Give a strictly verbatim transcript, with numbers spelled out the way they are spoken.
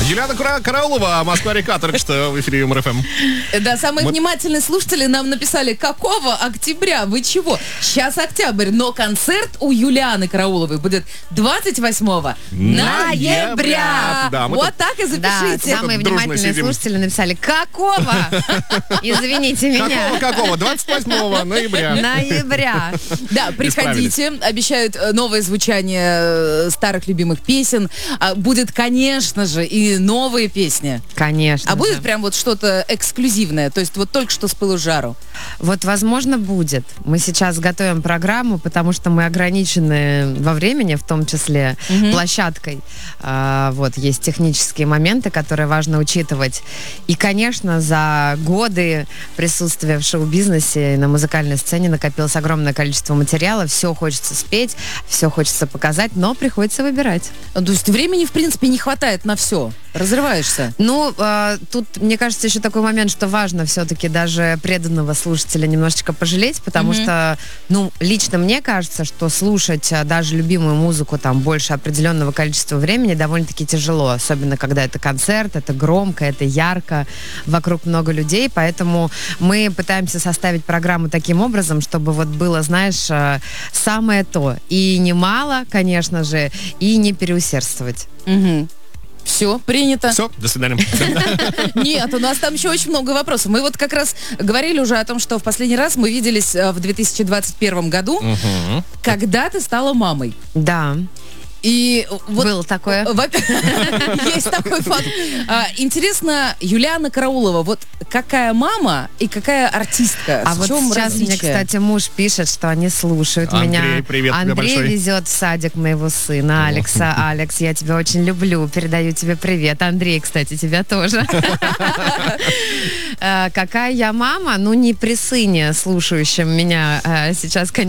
Юлиана Кара- Караулова, Москва-река, только что в эфире Юмор ФМ. Да, самые Мы- внимательные слушатели нам написали, какого октября? Вы чего? Сейчас октябрь, но концерт у Юлианы Карауловой будет двадцать восьмого ноября. Ноября. Да, мы вот тут- так и Да, запишите. самые дружно внимательные сидим. слушатели написали, какого? Извините меня. Какого-какого? двадцать восьмого ноября. Ноября. Да, приходите. Обещают э, новое звучание э, старых любимых песен. А, будет, конечно же, и новые песни. Конечно. А будет же. прям вот что-то эксклюзивное, то есть вот только что с пылу с жару. Вот, возможно, будет. Мы сейчас готовим программу, потому что мы ограничены во времени, в том числе Мгм. площадкой. А, вот, есть технические моменты, которые важно учитывать. И, конечно, за годы присутствия в шоу-бизнесе и на музыкальной сцене накопилось огромное количество материала. Все хочется спеть, все хочется показать, но приходится выбирать. То есть времени, в принципе, не хватает на все. Разрываешься. Ну, э, тут, мне кажется, еще такой момент, что важно все-таки даже преданного слушателя немножечко пожалеть, потому Мгм. что, ну, лично мне кажется, что слушать а, даже любимую музыку там больше определенного количества времени довольно-таки тяжело, особенно когда это концерт, это громко, это ярко, вокруг много людей, поэтому мы пытаемся составить программу таким образом, чтобы вот было, знаешь, э, самое то. И не мало, конечно же, и не переусердствовать. Все, принято. Все, до свидания. Нет, у нас там еще очень много вопросов. Мы вот как раз говорили уже о том, что в последний раз мы виделись э, в две тысячи двадцать первом году, Мгм. когда ты стала мамой. Да, И вот было такое. во- есть такой факт. А, Интересно, Юлиана Караулова, вот какая мама и какая артистка? А В вот чем сейчас мне, различие? кстати, муж пишет, что они слушают Андрей, меня. привет тебе Андрей большой. везет в садик моего сына Алекса. Алекс, я тебя очень люблю, передаю тебе привет. Андрей, кстати, тебя тоже. Э, Какая я мама? Ну, не при сыне, слушающем меня э, сейчас, конечно.